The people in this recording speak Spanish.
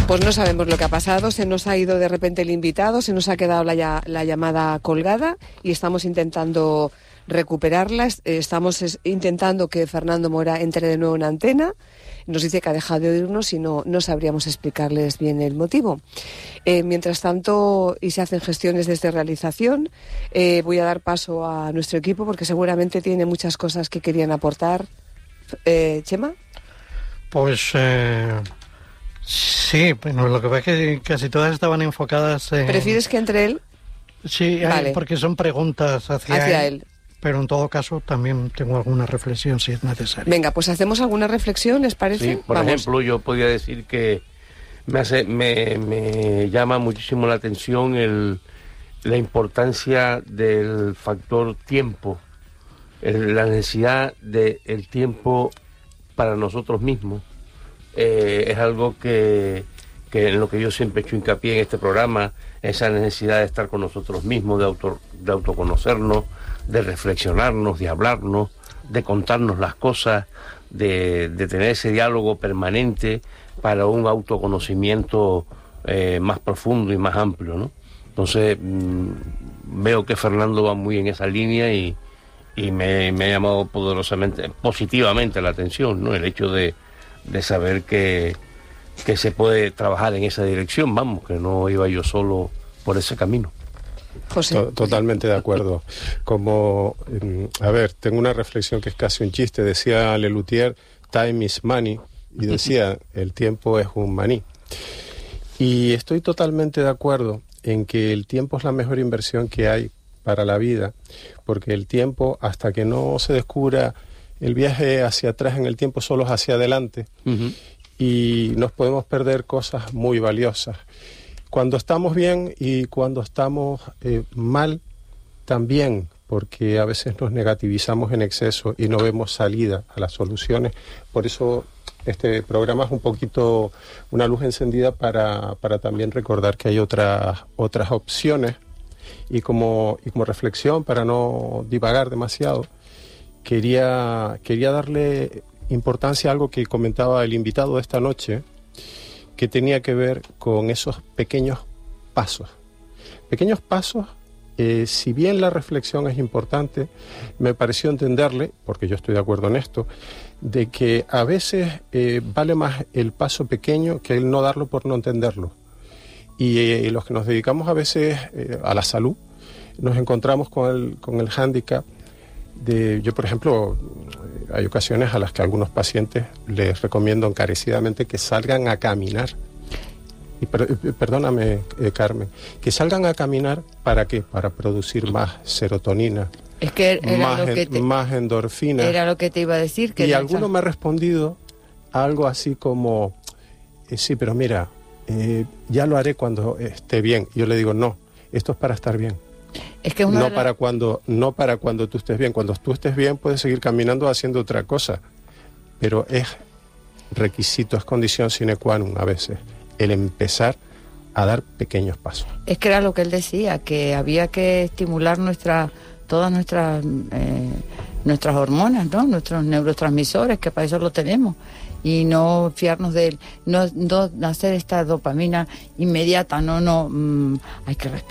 Pues no sabemos lo que ha pasado, se nos ha ido de repente el invitado, se nos ha quedado la llamada colgada y estamos intentando recuperarla, estamos intentando que Fernando Mora entre de nuevo en antena. Nos dice que ha dejado de oírnos y no sabríamos explicarles bien el motivo. Mientras tanto, y se hacen gestiones desde realización, voy a dar paso a nuestro equipo porque seguramente tiene muchas cosas que querían aportar. ¿Chema? Pues sí, bueno, lo que pasa es que casi todas estaban enfocadas en... ¿Prefieres que entre él? Sí, vale. Porque son preguntas hacia él. Pero en todo caso también tengo alguna reflexión si es necesario. Venga, pues hacemos alguna reflexión, ¿les parece? Sí, por ejemplo, yo podría decir que me llama muchísimo la atención la importancia del factor tiempo, la necesidad del tiempo para nosotros mismos. Es algo que en lo que yo siempre he hecho hincapié en este programa, esa necesidad de estar con nosotros mismos, de autoconocernos, de reflexionarnos, de hablarnos, de contarnos las cosas, de tener ese diálogo permanente para un autoconocimiento más profundo y más amplio, ¿no? Entonces veo que Fernando va muy en esa línea y me ha llamado positivamente la atención, ¿no? El hecho de saber que se puede trabajar en esa dirección, vamos, que no iba yo solo por ese camino. José. Totalmente de acuerdo. Tengo una reflexión que es casi un chiste. Decía Lelutier, time is money, y decía, el tiempo es un maní. Y estoy totalmente de acuerdo en que el tiempo es la mejor inversión que hay para la vida, porque el tiempo, hasta que no se descubra el viaje hacia atrás en el tiempo, solo es hacia adelante, y nos podemos perder cosas muy valiosas. Cuando estamos bien y cuando estamos mal también, porque a veces nos negativizamos en exceso y no vemos salida a las soluciones. Por eso este programa es un poquito una luz encendida para también recordar que hay otras opciones. Y como reflexión, para no divagar demasiado, quería darle importancia a algo que comentaba el invitado de esta noche, que tenía que ver con esos pequeños pasos. Pequeños pasos, si bien la reflexión es importante, me pareció entenderle, porque yo estoy de acuerdo en esto, de que a veces vale más el paso pequeño que el no darlo por no entenderlo. Y los que nos dedicamos a veces a la salud, nos encontramos con el hándicap de... Yo, por ejemplo, hay ocasiones a las que a algunos pacientes les recomiendo encarecidamente que salgan a caminar. Y perdóname, Carmen, que salgan a caminar, ¿para qué? Para producir más serotonina, es que era más endorfina. Era lo que te iba a decir. Y alguno me ha respondido algo así como, sí, pero mira, ya lo haré cuando esté bien. Yo le digo, no, esto es para estar bien. Es que no para cuando tú estés bien. Cuando tú estés bien puedes seguir caminando haciendo otra cosa, pero es requisito, es condición sine qua non a veces el empezar a dar pequeños pasos. Es que era lo que él decía, que había que estimular todas nuestras hormonas, ¿no? Nuestros neurotransmisores, que para eso lo tenemos, y no fiarnos de él, no hacer esta dopamina inmediata, hay que respirar.